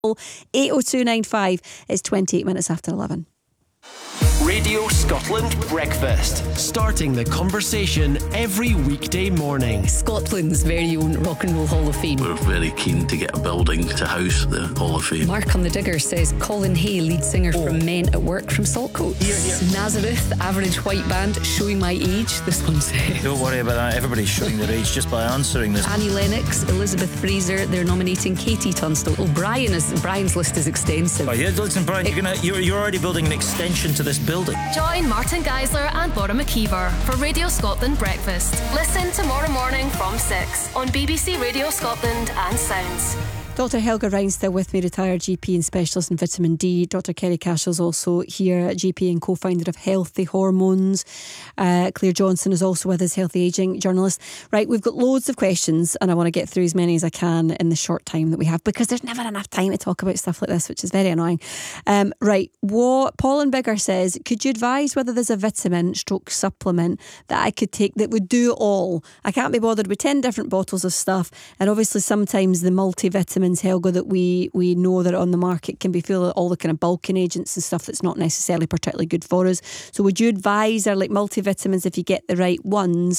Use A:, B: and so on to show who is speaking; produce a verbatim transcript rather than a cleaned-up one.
A: eight oh two nine five. It's twenty-eight minutes after eleven.
B: Radio Scotland Breakfast. Starting the conversation every weekday morning.
C: Scotland's very own Rock and Roll Hall of Fame.
D: We're very keen to get a building to house the Hall of Fame.
C: Mark on the Digger says Colin Hay, lead singer oh. from Men at Work from Saltcoats.
E: Yeah, yeah.
C: Nazareth, average white band, showing my age, this one says.
E: Don't worry about that, everybody's showing their age just by answering this.
C: Annie Lennox, Elizabeth Fraser, they're nominating Katie Tunstall. Oh, Brian is, Brian's list is extensive.
E: Oh, yeah, listen, Brian, it, you're, gonna, you're, you're already building an extension to this building.
F: Join Martin Geisler and Laura McKeever for Radio Scotland Breakfast. Listen tomorrow morning from six on B B C Radio Scotland and Sounds.
A: Doctor Helga Ryan still with me, retired G P and specialist in vitamin D. Doctor Kerry Cashell's also here, G P and co-founder of Healthy Hormones. Uh, Claire Johnson is also with us, healthy ageing journalist. Right, we've got loads of questions and I want to get through as many as I can in the short time that we have, because there's never enough time to talk about stuff like this, which is very annoying. Um, right, what Paul and Bigger says, could you advise whether there's a vitamin stroke supplement that I could take that would do all? I can't be bothered with ten different bottles of stuff, and obviously sometimes the multivitamins, Helga, that we we know that are on the market can be full of all the kind of bulking agents and stuff that's not necessarily particularly good for us. So would you advise, are like multivitamins, if you get the right ones,